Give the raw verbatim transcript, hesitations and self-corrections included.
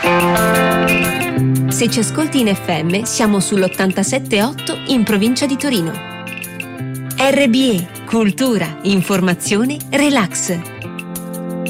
Se ci ascolti in F M, siamo sull'ottantasette virgola otto in provincia di Torino. R B E, cultura, informazione, relax.